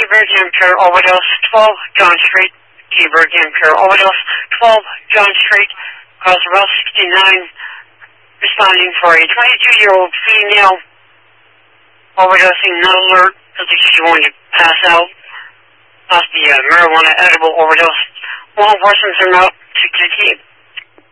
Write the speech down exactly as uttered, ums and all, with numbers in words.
Virgin Pure Overdose, twelve John Street. T Virgin Pure Overdose, twelve John Street. Cause Route sixty-nine, responding for a twenty-two-year-old female overdosing, not alert, because she's going to pass out. Must be a marijuana edible overdose. Law enforcement are out to, to keep